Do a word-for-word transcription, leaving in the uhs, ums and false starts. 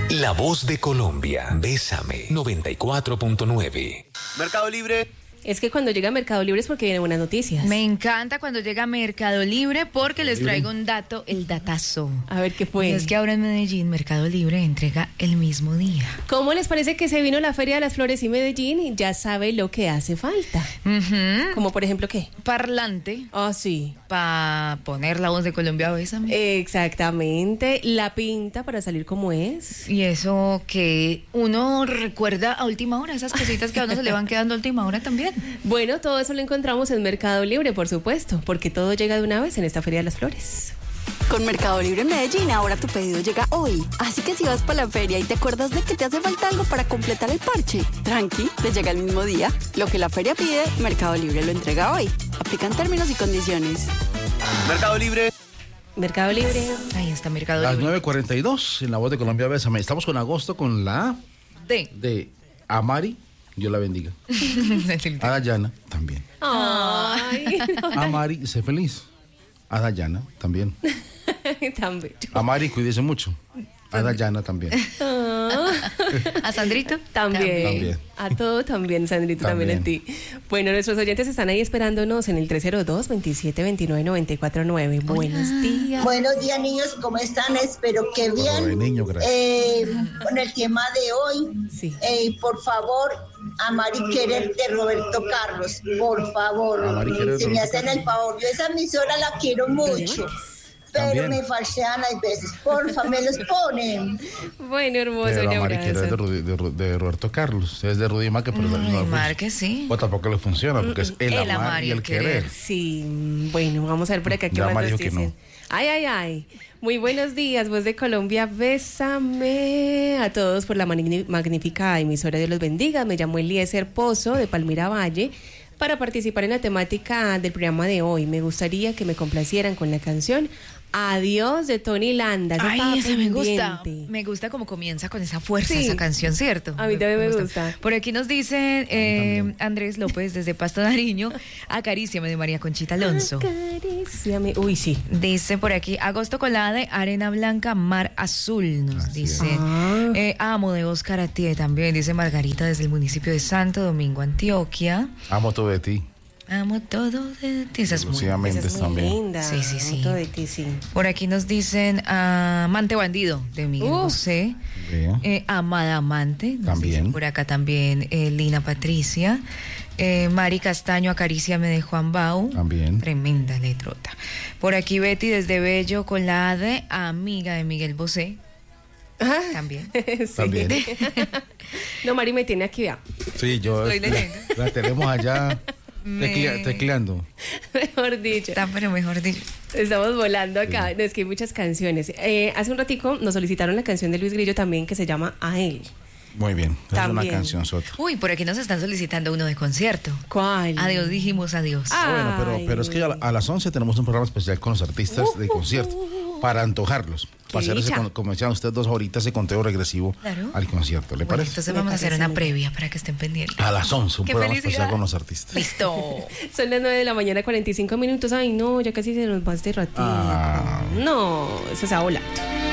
La voz de Colombia. Bésame. noventa y cuatro punto nueve. Mercado Libre. Es que cuando llega Mercado Libre es porque vienen buenas noticias. Me encanta cuando llega Mercado Libre porque les traigo un dato, el datazo. A ver qué fue. Y es que ahora en Medellín Mercado Libre entrega el mismo día. ¿Cómo les parece que se vino la Feria de las Flores y Medellín y ya sabe lo que hace falta? Uh-huh. Como por ejemplo, ¿qué? Parlante. Ah, oh, sí. Para poner la voz de Colombia, Bésame. Exactamente. La pinta para salir como es. Y eso que uno recuerda a última hora, esas cositas que a uno se le van quedando a última hora también. Bueno, todo eso lo encontramos en Mercado Libre, por supuesto, porque todo llega de una vez en esta Feria de las Flores. Con Mercado Libre en Medellín, ahora tu pedido llega hoy. Así que si vas para la feria y te acuerdas de que te hace falta algo para completar el parche, tranqui, te llega el mismo día. Lo que la feria pide, Mercado Libre lo entrega hoy. Aplican términos y condiciones. Mercado Libre. Mercado Libre. Ahí está Mercado Las Libre. nueve cuarenta y dos en la voz de Colombia, Bésame. Estamos con agosto con la D. de Amari, Dios la bendiga. A Dayana también. Ay, no. Amari, sé feliz. A Dayana también. Tan bello. Amari, cuídese mucho. A Dayana también. A Sandrito También. También. A todo también, Sandrito, también, También. a ti. Bueno, nuestros oyentes están ahí esperándonos en el tres cero dos, veintisiete veintinueve, noventa y cuatro nueve. Buenos días. Buenos días, niños, ¿cómo están? Espero que Hola, bien. niño, gracias. Eh, con el tema de hoy, Sí. eh, por favor, Amar y Querer de Roberto Carlos, por favor. Amar y Querer de Si me Roberto hacen el favor, yo esa emisora la quiero mucho. Pero También. me falsean hay veces, porfa, me los ponen. Bueno, hermoso, Pero un Amari quiere es de, abrazo. Rudi- de, Ru- de Roberto Carlos. Es de Rudy Maque, pero no, Ay, no, Marque, sí. pues tampoco le funciona porque es el, El amar y el querer. Sí, bueno, vamos a ver por acá qué Ya más Mario nos que dicen. no. Ay, ay, ay. Muy buenos días, voz de Colombia, bésame a todos por la magni- magnífica emisora, Dios los bendiga. Me llamo Eliezer Pozo de Palmira Valle para participar en la temática del programa de hoy. Me gustaría que me complacieran con la canción Adiós de Tony Landa. Esa estaba Ay, esa me gusta. pendiente. Me gusta como comienza con esa fuerza Sí. esa canción, ¿cierto? A mí también me gusta. Por aquí nos dice eh, Andrés López desde Pasto Nariño, Acaríciame de María Conchita Alonso. Acaríciame. Uy, sí. Dice por aquí, agosto con la de Arena Blanca, Mar Azul, nos Así dice. es. Ah. Eh, amo de Oscar Atié también, dice Margarita desde el municipio de Santo Domingo, Antioquia. Amo todo de ti. Amo todo de ti. Esa es muy- Exclusivamente Esa es muy también. linda. Sí, sí, sí. Todo de ti, sí. Por aquí nos dicen Amante Bandido de Miguel Uf. Bosé. Bien. Eh, Amada Amante. nos También. dicen por acá también eh, Lina Patricia. Eh, Mari Castaño, Acaríciame de Juan Bau. También. Tremenda letrota. Por aquí Betty desde Bello con la de Amiga de Miguel Bosé. También. Sí. También. No, Mari me tiene aquí, vea. Sí, yo Estoy la, leyendo. la tenemos allá Me- teclea- tecleando. Mejor dicho. Está, pero mejor dicho. Estamos volando acá. No, es que hay muchas canciones. Eh, hace un ratico nos solicitaron la canción de Luis Grillo también que se llama A él. Muy bien. Es También. una canción sota. Uy, por aquí nos están solicitando uno de concierto. ¿Cuál? Adiós, dijimos adiós. Ah. Bueno, pero, pero es que a, la- a las once tenemos un programa especial con los artistas de concierto para antojarlos. Para hacer ese, dicha. con- como decían ustedes dos ahorita, ese conteo regresivo Claro. al concierto. ¿Le Bueno, parece? entonces Me vamos a hacer parece una muy previa para que estén pendientes. A las once, un ¡Qué programa felicidad! especial con los artistas. Listo. Son las nueve de la mañana, cuarenta y cinco minutos. Ay, no, ya casi se nos va este ratito. Ah. No, eso se ha volado.